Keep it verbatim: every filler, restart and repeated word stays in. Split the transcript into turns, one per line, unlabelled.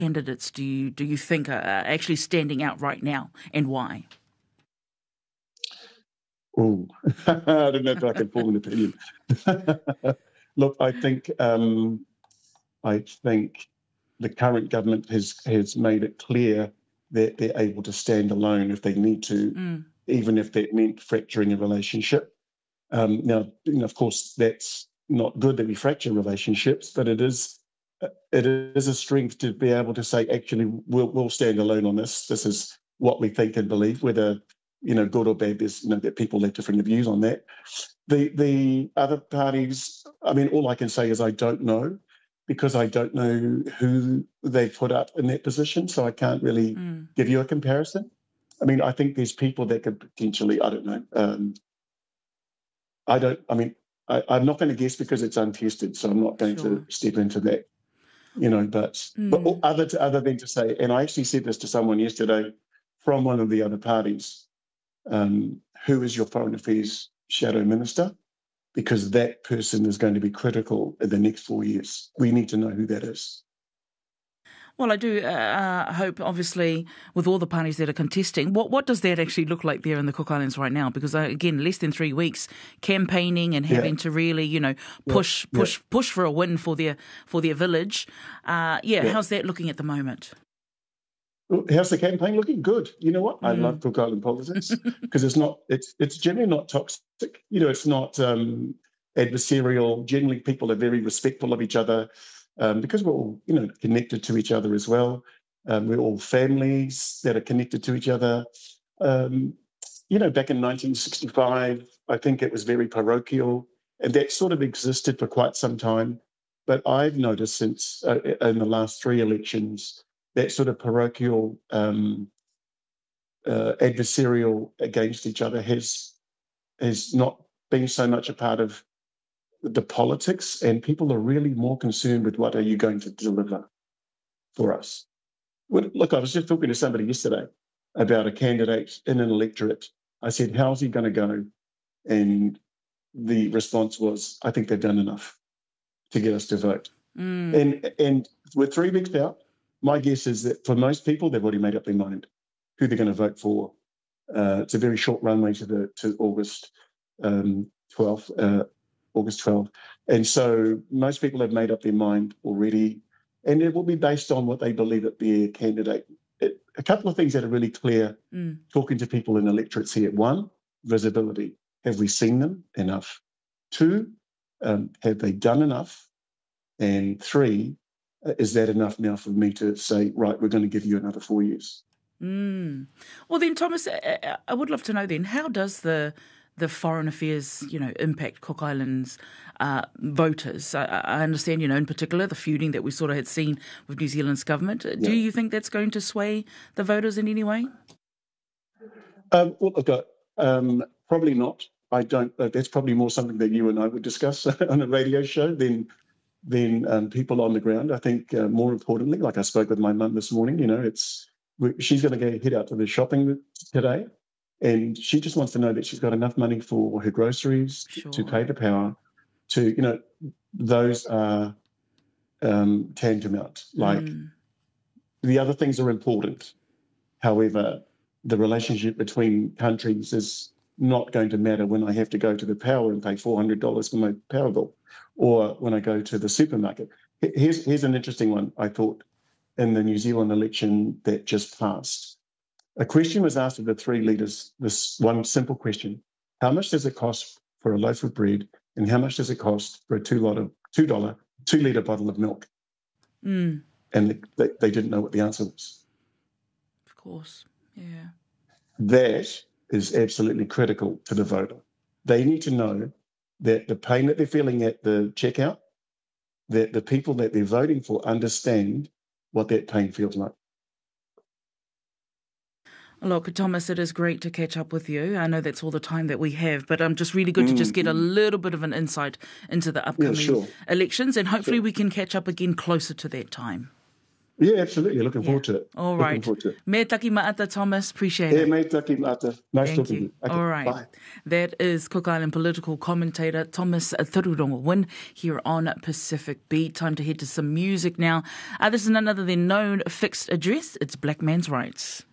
candidates do you do you think are actually standing out right now, and why?
Oh, I don't know if I can form an opinion. Look, I think um, I think the current government has has made it clear that they're able to stand alone if they need to,
Mm.
even if that meant fracturing a relationship. Um, now, you know, of course, that's not good that we fracture relationships, but it is it is a strength to be able to say, actually, we'll we'll stand alone on this. This is what we think and believe, whether you know good or bad. There's you know that people have different views on that. The the other parties, I mean, all I can say is I don't know, because I don't know who they've put up in that position, so I can't really
Mm.
give you a comparison. I mean, I think there's people that could potentially, I don't know. Um, I don't. I mean, I, I'm not going to guess because it's untested, so I'm not going
Sure.
to step into that. You know, but
Mm.
but other to, other than to say, and I actually said this to someone yesterday from one of the other parties. Um, who is your foreign affairs shadow minister? Because that person is going to be critical in the next four years. We need to know who that is.
Well, I do uh, hope, obviously, with all the parties that are contesting, what what does that actually look like there in the Cook Islands right now? Because, uh, again, less than three weeks campaigning and having
Yeah.
to really, you know, push
yeah.
push
Yeah.
push for a win for their for their village. Uh, yeah,
Yeah.
how's that looking at the moment?
How's the campaign looking? Good. You know what?
Mm.
I love Cook Island politics because it's not. It's it's generally not toxic. You know, it's not um, adversarial. Generally, people are very respectful of each other um, because we're all you know connected to each other as well. Um, we're all families that are connected to each other. Um, you know, back in nineteen sixty-five, I think it was very parochial, and that sort of existed for quite some time. But I've noticed since uh, in the last three elections, that sort of parochial um, uh, adversarial against each other has has not been so much a part of the politics, and people are really more concerned with what are you going to deliver for us. Well, look, I was just talking to somebody yesterday about a candidate in an electorate. I said, how's he going to go? And the response was, I think they've done enough to get us to vote.
Mm.
And and with three weeks out, my guess is that for most people, they've already made up their mind who they're going to vote for. Uh, it's a very short runway to the to August um, twelfth, uh, August twelfth, and so most people have made up their mind already, and it will be based on what they believe that their candidate. It, a couple of things that are really clear.
Mm.
Talking to people in electorates here: one, visibility. Have we seen them enough? Two, um, have they done enough? And three, is that enough now for me to say, right, we're going to give you another four years?
Mm. Well, then, Thomas, I would love to know then, how does the the foreign affairs, you know, impact Cook Islands uh, voters? I, I understand, you know, in particular, the feuding that we sort of had seen with New Zealand's government.
Yeah.
Do you think that's going to sway the voters in any way?
Um, well, I've got, um, probably not. I don't. Uh, that's probably more something that you and I would discuss on a radio show than than um, people on the ground. I think uh, more importantly, like I spoke with my mum this morning, you know, it's she's going to go head out to the shopping today, and she just wants to know that she's got enough money for her groceries,
Sure.
to pay the power, to, you know, those are um, tantamount. Like
Mm.
the other things are important. However, the relationship between countries is not going to matter when I have to go to the power and pay four hundred dollars for my power bill, or when I go to the supermarket. Here's, here's an interesting one, I thought, in the New Zealand election that just passed. A question was asked of the three leaders, this one simple question: how much does it cost for a loaf of bread, and how much does it cost for a two lot of two dollar two liter bottle of milk?
Mm.
And they, they didn't know what the answer was.
Of course, yeah.
That is absolutely critical to the voter. They need to know that the pain that they're feeling at the checkout, that the people that they're voting for understand what that pain feels like.
Look, Thomas, it is great to catch up with you. I know that's all the time that we have, but I'm um, just really good mm-hmm. to just get a little bit of an insight into the upcoming
yeah, sure.
elections, and hopefully
sure.
we can catch up again closer to that time.
Yeah, absolutely. Looking
Yeah.
forward to it.
All
Looking
right.
forward to it.
Me taki maata, Thomas. Appreciate
Yeah,
it.
mate, taki mata. Nice
Thank
talking
you.
to you. Okay,
All right.
bye.
That is Cook Island political commentator Thomas Thururongo Wynn here on Pacific Beat. Time to head to some music now. Uh, this is none other than Known Fixed Address. It's Black Man's Rights.